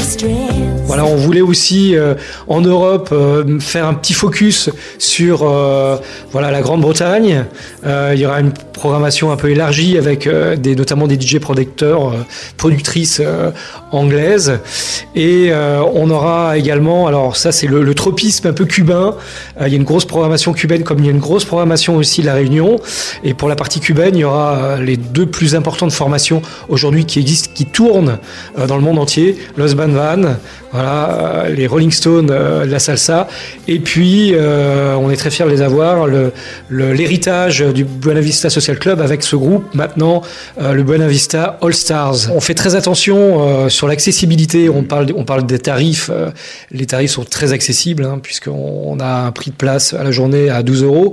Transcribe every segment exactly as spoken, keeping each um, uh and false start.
Voilà, on voulait aussi euh, en Europe euh, faire un petit focus sur euh, voilà la Grande-Bretagne. Euh, il y aura une programmation un peu élargie avec euh, des, notamment des D J producteurs, euh, productrices euh, anglaises. Et euh, on aura également, alors ça c'est le, le tropisme un peu cubain. Euh, il y a une grosse programmation cubaine comme il y a une grosse programmation aussi de la Réunion. Et pour la partie cubaine, il y aura euh, les deux plus importantes formations aujourd'hui qui existent, qui tournent euh, dans le monde entier. Los Van Van, voilà, euh, les Rolling Stones euh, de la salsa. Et puis, euh, on est très fiers de les avoir, le, le, l'héritage du Buena Vista Social Club avec ce groupe, maintenant, euh, le Buena Vista All Stars. On fait très attention euh, sur l'accessibilité. On parle, on parle des tarifs. Euh, les tarifs sont très accessibles, hein, puisqu'on on a un prix de place à la journée à douze euros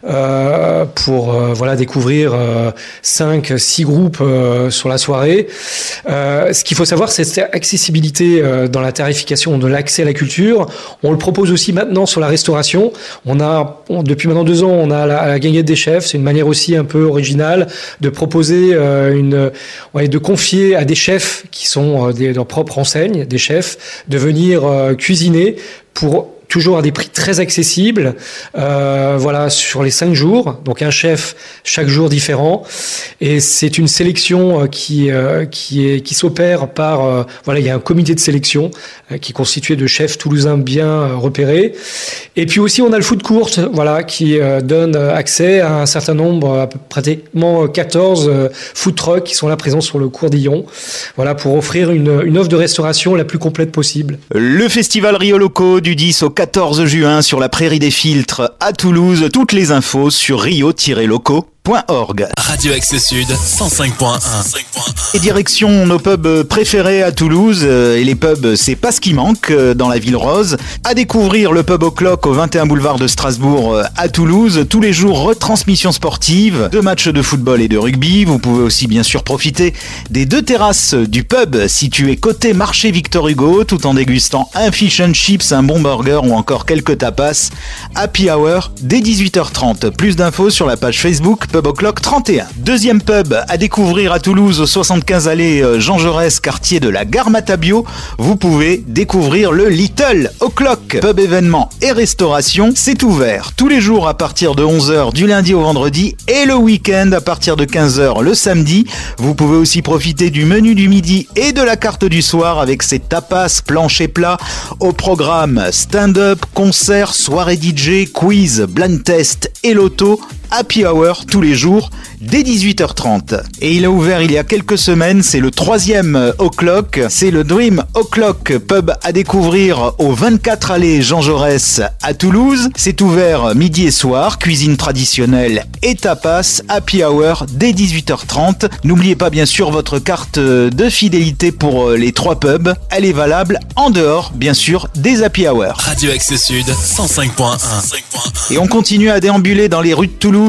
euh, pour euh, voilà, découvrir euh, cinq, six groupes euh, sur la soirée. Euh, ce qu'il faut savoir, c'est cette accessibilité euh, dans la tarification de l'accès à la culture. On le propose aussi maintenant sur la restauration. On a, on, depuis maintenant deux ans, on a la, la guinguette des chefs. C'est une manière aussi un peu originale de proposer euh, une, ouais, de confier à des chefs qui sont euh, des, leur propre enseigne, des chefs, de venir euh, cuisiner pour toujours à des prix très accessibles, euh, voilà, sur les cinq jours. Donc un chef chaque jour différent, et c'est une sélection euh, qui euh, qui est qui s'opère par euh, voilà, il y a un comité de sélection euh, qui est constitué de chefs toulousains bien euh, repérés. Et puis aussi on a le food court, voilà, qui euh, donne accès à un certain nombre, à peu, pratiquement quatorze euh, food trucks qui sont là présents sur le cours d'Illon, voilà, pour offrir une une offre de restauration la plus complète possible. Le festival Rio Loco du dix au quatorze juin sur la Prairie des Filtres à Toulouse. Toutes les infos sur rio tiret loco point org. Radio Axe Sud cent cinq point un. Et direction nos pubs préférés à Toulouse. Et les pubs, c'est pas ce qui manque dans la ville rose. À découvrir le pub O'Clock au vingt et un boulevard de Strasbourg à Toulouse. Tous les jours, retransmission sportive, de matchs de football et de rugby. Vous pouvez aussi bien sûr profiter des deux terrasses du pub situé côté marché Victor Hugo, tout en dégustant un fish and chips, un bon burger ou encore quelques tapas. Happy Hour dès dix-huit heures trente. Plus d'infos sur la page Facebook Pub O'Clock trente et un. Deuxième pub à découvrir à Toulouse, au soixante-quinze allée Jean Jaurès, quartier de la Gare Matabio. Vous pouvez découvrir le Little O'Clock. Pub événement et restauration, c'est ouvert tous les jours à partir de onze heures du lundi au vendredi et le week-end à partir de quinze heures le samedi. Vous pouvez aussi profiter du menu du midi et de la carte du soir avec ses tapas, planches et plats. Au programme stand-up, concert, soirée D J, quiz, blind test et loto. Happy Hour tous les jours dès dix-huit heures trente. Et il a ouvert il y a quelques semaines, c'est le troisième O'Clock, c'est le Dream O'Clock, pub à découvrir au vingt-quatre allée Jean Jaurès à Toulouse. C'est ouvert midi et soir, cuisine traditionnelle et tapas. Happy Hour dès dix-huit heures trente. N'oubliez pas bien sûr votre carte de fidélité pour les trois pubs. Elle est valable en dehors bien sûr des Happy Hour. Radio Axe Sud cent cinq point un. Et on continue à déambuler dans les rues de Toulouse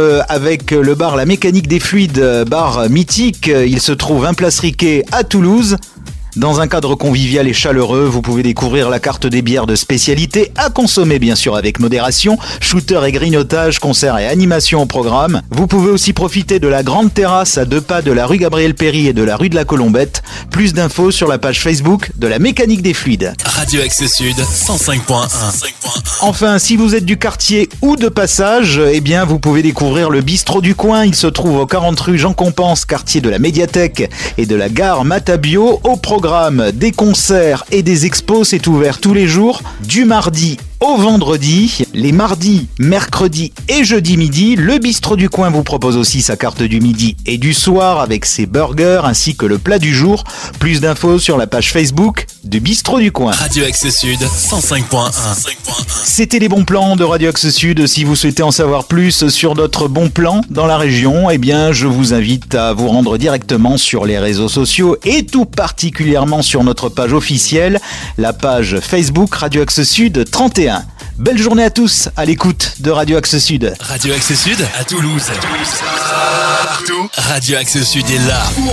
avec le bar La Mécanique des Fluides, bar mythique. Il se trouve un place Riquet à Toulouse. Dans un cadre convivial et chaleureux, vous pouvez découvrir la carte des bières de spécialité à consommer bien sûr avec modération, shooter et grignotage, concerts et animations au programme. Vous pouvez aussi profiter de la grande terrasse à deux pas de la rue Gabriel-Péry et de la rue de la Colombette. Plus d'infos sur la page Facebook de la Mécanique des Fluides. Radio Axe Sud cent cinq point un. Enfin, si vous êtes du quartier ou de passage, eh bien vous pouvez découvrir le bistrot du coin. Il se trouve au quarante rue Jean Compense, quartier de la Médiathèque et de la gare Matabio. Au programme des concerts et des expos, c'est ouvert tous les jours du mardi au vendredi, les mardis, mercredis et jeudi midi. Le bistrot du coin vous propose aussi sa carte du midi et du soir avec ses burgers ainsi que le plat du jour. Plus d'infos sur la page Facebook du bistrot du coin. Radio Axe Sud cent cinq point un. C'était les bons plans de Radio Axe Sud. Si vous souhaitez en savoir plus sur d'autres bons plans dans la région, eh bien je vous invite à vous rendre directement sur les réseaux sociaux et tout particulièrement sur notre page officielle, la page Facebook Radio Axe Sud trente et un. Belle journée à tous à l'écoute de Radio Axe Sud. Radio Axe Sud à Toulouse. À Toulouse. Partout. Radio Axe Sud est là.